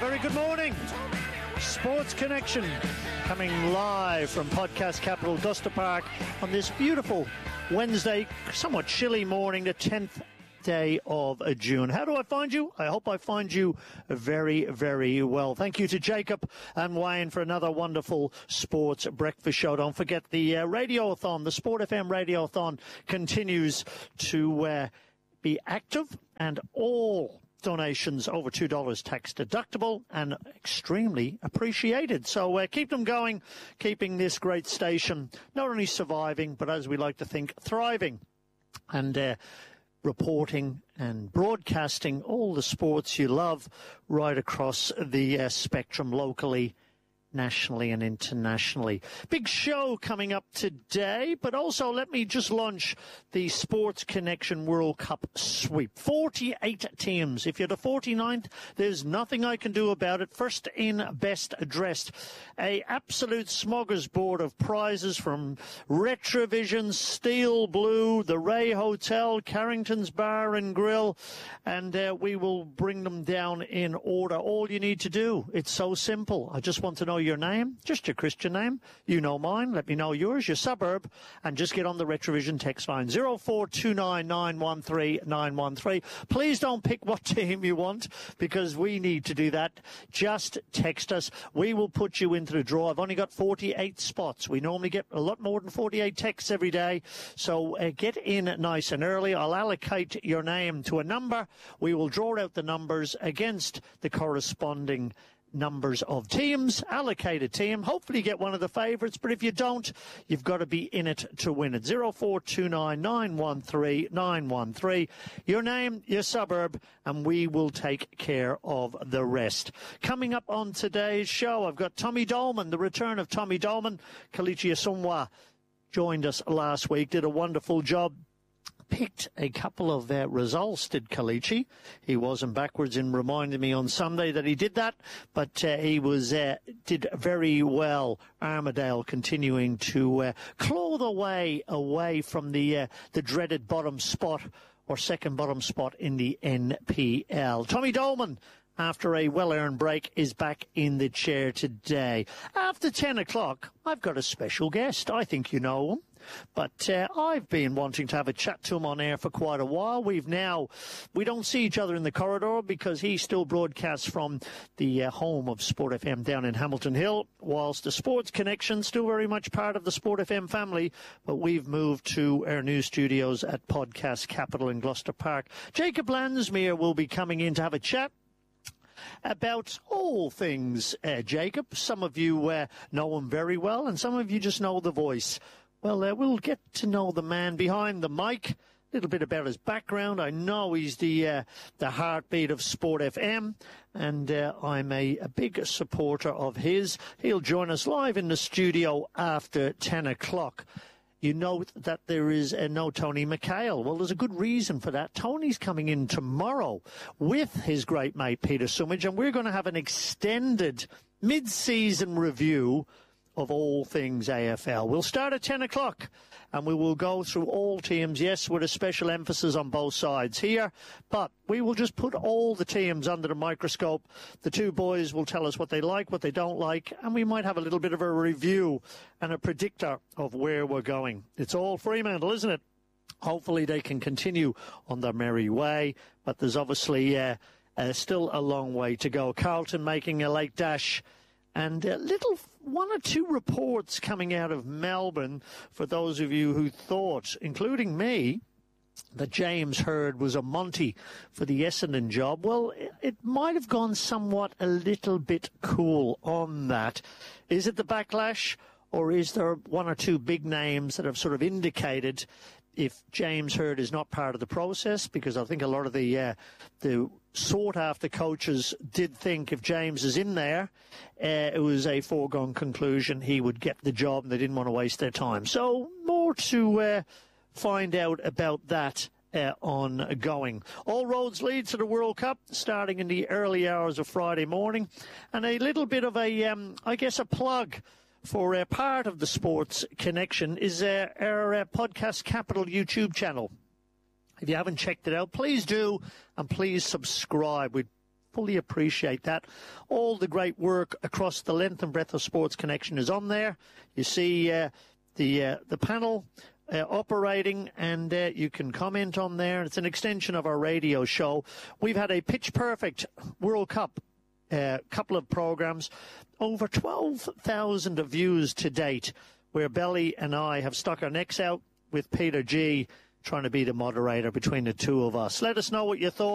Very good morning. Sports Connection coming live from Podcast Capital, Gloucester Park on this beautiful Wednesday, somewhat chilly morning, the 10th day of June. How do I find you? I hope I find you very, very well. Thank you to Jacob and Wayne for another wonderful sports breakfast show. Don't forget the Radiothon, the Sport FM Radiothon continues to be active, and all donations over $2 tax deductible and extremely appreciated. So keep them going, keeping this great station not only surviving, but as we like to think, thriving, and reporting and broadcasting all the sports you love right across the spectrum, locally, nationally and internationally. Big show coming up today, but also let me just launch the Sports Connection World Cup sweep. 48 teams. If you're the 49th, there's nothing I can do about it. First in, best dressed. A absolute smorgasbord of prizes from Retrovision, Steel Blue, the Ray Hotel, Carrington's Bar and Grill, and we will bring them down in order. All you need to do, it's so simple. I just want to know your name, just your Christian name. You know mine. Let me know yours, your suburb, and just get on the Retrovision text line 0429 913 913. Please don't pick what team you want, because we need to do that. Just text us. We will put you into the draw. I've only got 48 spots. We normally get a lot more than 48 texts every day, so get in nice and early. I'll allocate your name to a number. We will draw out the numbers against the corresponding numbers of teams, allocate a team, hopefully get one of the favourites, but if you don't, you've got to be in it to win it. 0429 913 913, your name, your suburb, and we will take care of the rest. Coming up on today's show, I've got Tommy Dolman, the return of Tommy Dolman. Kalichi Asumwa joined us last week, did a wonderful job. Picked a couple of results, did Kalichi. He wasn't backwards in reminding me on Sunday that he did that, but he did very well. Armadale continuing to claw the way away from the dreaded bottom spot, or second bottom spot in the NPL. Tommy Dolman, after a well-earned break, is back in the chair today. After 10 o'clock, I've got a special guest. I think you know him. But I've been wanting to have a chat to him on air for quite a while. We don't see each other in the corridor because he still broadcasts from the home of Sport FM down in Hamilton Hill, whilst the Sports Connection still very much part of the Sport FM family, but we've moved to our new studios at Podcast Capital in Gloucester Park. Jacob Landsmere will be coming in to have a chat about all things Jacob. Some of you know him very well, and some of you just know the voice. Well, we'll get to know the man behind the mic, a little bit about his background. I know he's the heartbeat of Sport FM, and I'm a big supporter of his. He'll join us live in the studio after 10 o'clock. You know that there is no Tony McHale. Well, there's a good reason for that. Tony's coming in tomorrow with his great mate Peter Sumage, and we're going to have an extended mid-season review of all things AFL. We'll start at 10 o'clock and we will go through all teams, yes, with a special emphasis on both sides here, but we will just put all the teams under the microscope. The two boys will tell us what they like, what they don't like, and we might have a little bit of a review and a predictor of where we're going. It's all Fremantle, isn't it? Hopefully they can continue on their merry way, but there's obviously still a long way to go. Carlton making a late dash, and one or two reports coming out of Melbourne for those of you who thought, including me, that James Hird was a Monty for the Essendon job. Well, it might have gone somewhat a little bit cool on that. Is it the backlash, or is there one or two big names that have sort of indicated if James Hird is not part of the process? Because I think a lot of the sought-after coaches did think if James is in there, it was a foregone conclusion he would get the job, and they didn't want to waste their time. So more to find out about that ongoing. All roads lead to the World Cup, starting in the early hours of Friday morning. And a little bit of a plug for part of the Sports Connection is our Podcast Capital YouTube channel. If you haven't checked it out, please do, and please subscribe. We'd fully appreciate that. All the great work across the length and breadth of Sports Connection is on there. You see the panel operating, and you can comment on there. It's an extension of our radio show. We've had a pitch-perfect World Cup couple of programs, over 12,000 views to date, where Belly and I have stuck our necks out with Peter G trying to be the moderator between the two of us. Let us know what you thought.